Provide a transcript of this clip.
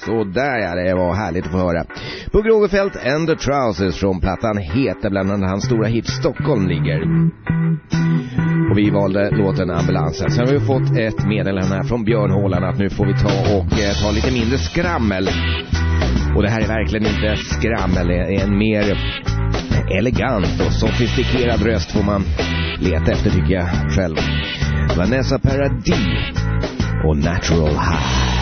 Så där, ja, det var härligt att få höra. På Rogefeldt and the Trousers från plattan Heter, bland annat hans stora hit Stockholm ligger. Och vi valde låten Ambulansen. Sen har vi fått ett meddelande här från Björn Håland att nu får vi ta lite mindre skrammel. Och det här är verkligen inte skrammel, det är en mer elegant och sofistikerad röst får man leta efter, tycker jag själv. Vanessa Paradis och Natural High.